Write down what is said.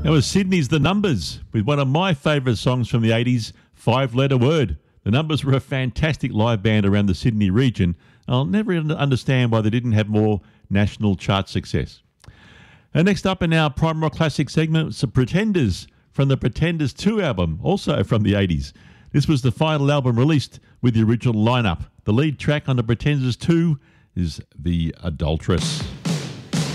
That was Sydney's The Numbers with one of my favourite songs from the 80s, Five Letter Word. The Numbers were a fantastic live band around the Sydney region. I'll never understand why they didn't have more national chart success. And next up in our Prime Rock Classic segment was The Pretenders from the Pretenders 2 album, also from the 80s. This was the final album released with the original lineup. The lead track on The Pretenders 2 is The Adulteress.